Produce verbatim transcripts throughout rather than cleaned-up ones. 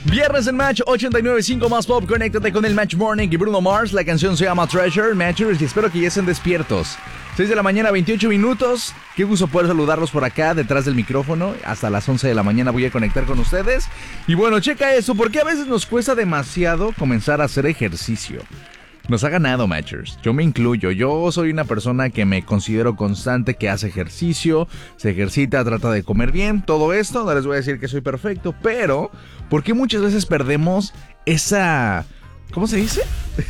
Viernes en Match ochenta y nueve punto cinco más pop. Conéctate con el Match Morning y Bruno Mars. La canción se llama Treasure. Matchers, y espero que ya estén despiertos. seis de la mañana, veintiocho minutos. Qué gusto poder saludarlos por acá, detrás del micrófono. Hasta las once de la mañana voy a conectar con ustedes. Y bueno, checa eso, porque a veces nos cuesta demasiado comenzar a hacer ejercicio. Nos ha ganado, Matchers. Yo me incluyo. Yo soy una persona que me considero constante, que hace ejercicio, se ejercita, trata de comer bien, todo esto. No les voy a decir que soy perfecto, pero ¿por qué muchas veces perdemos esa... ¿Cómo se dice?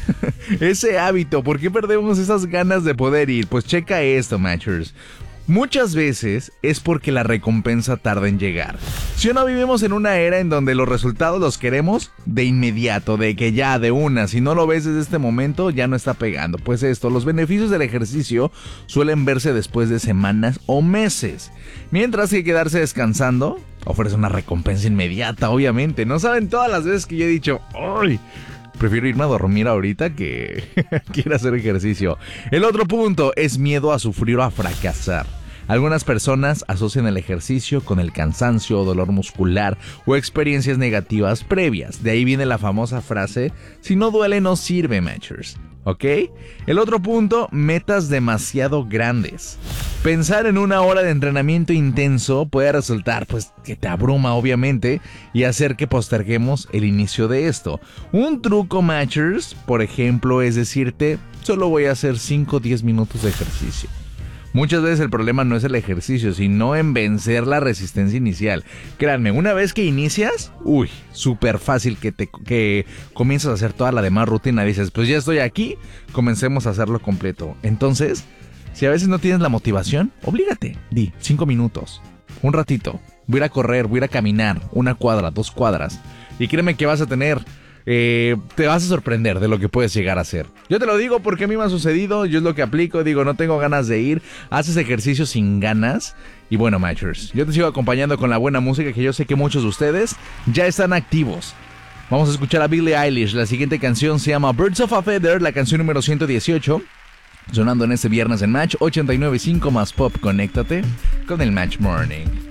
Ese hábito. ¿Por qué perdemos esas ganas de poder ir? Pues checa esto, Matchers. Muchas veces es porque la recompensa tarda en llegar. Si o no, vivimos en una era en donde los resultados los queremos de inmediato, de que ya de una, si no lo ves desde este momento ya no está pegando. Pues esto, los beneficios del ejercicio suelen verse después de semanas o meses, mientras que quedarse descansando ofrece una recompensa inmediata, obviamente. No saben todas las veces que yo he dicho, ¡ay! Prefiero irme a dormir ahorita que quiero hacer ejercicio. El otro punto es miedo a sufrir o a fracasar. Algunas personas asocian el ejercicio con el cansancio, dolor muscular o experiencias negativas previas. De ahí viene la famosa frase, si no duele no sirve, Matchers. ¿Ok? El otro punto, metas demasiado grandes. Pensar en una hora de entrenamiento intenso puede resultar, pues, que te abruma, obviamente, y hacer que posterguemos el inicio de esto. Un truco, Matchers, por ejemplo, es decirte, solo voy a hacer cinco o diez minutos de ejercicio. Muchas veces el problema no es el ejercicio, sino en vencer la resistencia inicial. Créanme, una vez que inicias, uy, súper fácil que te que comienzas a hacer toda la demás rutina. Dices, pues ya estoy aquí, comencemos a hacerlo completo. Entonces, si a veces no tienes la motivación, oblígate. Di, cinco minutos, un ratito. Voy a ir a correr, voy a ir a caminar, una cuadra, dos cuadras. Y créeme que vas a tener... Eh, te vas a sorprender de lo que puedes llegar a hacer. Yo te lo digo porque a mí me ha sucedido. Yo es lo que aplico, digo, no tengo ganas de ir. Haces ejercicio sin ganas. Y bueno, Matchers, yo te sigo acompañando con la buena música, que yo sé que muchos de ustedes ya están activos. Vamos a escuchar a Billie Eilish. La siguiente canción se llama Birds of a Feather, la canción número ciento dieciocho, sonando en este viernes en Match ochenta y nueve punto cinco más pop. Conéctate con el Match Morning.